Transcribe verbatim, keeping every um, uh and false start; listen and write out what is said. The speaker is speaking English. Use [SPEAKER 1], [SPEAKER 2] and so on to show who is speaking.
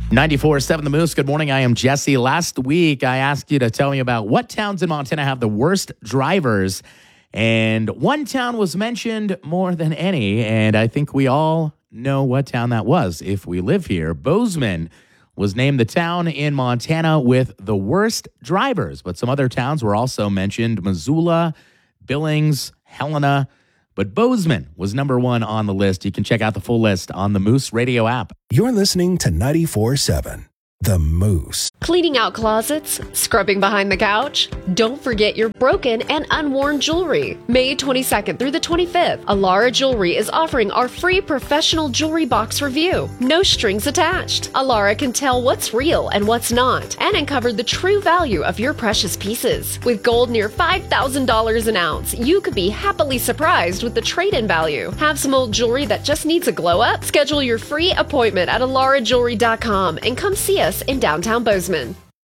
[SPEAKER 1] ninety-four point seven The Moose. Good morning. I am Jesse. Last week, I asked you to tell me about what towns in Montana have the worst drivers. And one town was mentioned more than any. And I think we all know what town that was if we live here. Bozeman was named the town in Montana with the worst drivers. But some other towns were also mentioned: Missoula, Billings, Helena. But Bozeman was number one on the list. You can check out the full list on the Moose Radio app.
[SPEAKER 2] You're listening to ninety-four point seven The Moose.
[SPEAKER 3] Cleaning out closets? Scrubbing behind the couch? Don't forget your broken and unworn jewelry. May twenty-second through the twenty-fifth, Alara Jewelry is offering our free professional jewelry box review. No strings attached. Alara can tell what's real and what's not, and uncover the true value of your precious pieces. With gold near five thousand dollars an ounce, you could be happily surprised with the trade-in value. Have some old jewelry that just needs a glow up? Schedule your free appointment at alara jewelry dot com and come see us in downtown Bozeman.